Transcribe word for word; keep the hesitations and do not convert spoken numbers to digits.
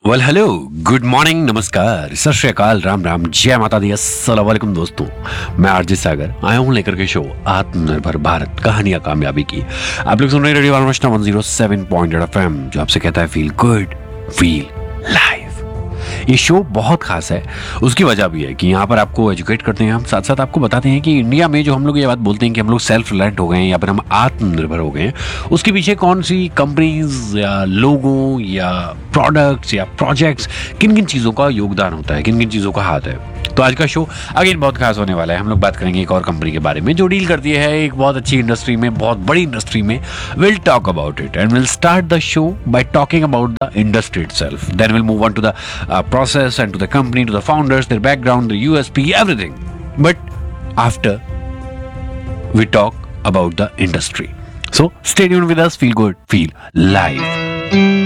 Well hello, good morning, नमस्कार, सत श्री अकाल, राम राम, जय माता दी, अस्सलाम वालेकुम दोस्तों। मैं आरजे सागर आया हूँ लेकर के शो आत्मनिर्भर भारत, कहानियां कामयाबी की। आप लोग सुन रहे हैं रेडियो वाला one zero seven point eight F M, जो आपसे कहता है फील गुड, फील लाइव। ये शो बहुत खास है। उसकी वजह भी है कि यहाँ पर आपको एजुकेट करते हैं हम, साथ साथ आपको बताते हैं कि इंडिया में जो हम लोग ये बात बोलते हैं कि हम लोग सेल्फ रिलायंट हो गए हैं या फिर हम आत्मनिर्भर हो गए हैं, उसके पीछे कौन सी कंपनीज या लोगों या प्रोडक्ट्स या प्रोजेक्ट्स, किन किन चीज़ों का योगदान होता है, किन किन चीज़ों का हाथ है। तो आज का शो अगेन बहुत खास होने वाला है। हम लोग बात करेंगे एक और कंपनी के बारे में जो डील करती है एक बहुत अच्छी इंडस्ट्री में, बहुत बड़ी इंडस्ट्री में। Will talk about it and will start the show by talking about the industry itself, then will move on to the process and to the company, to the founders, their background, their U S P, everything. But after we talk about the industry. So stay tuned with us. Feel good, feel live.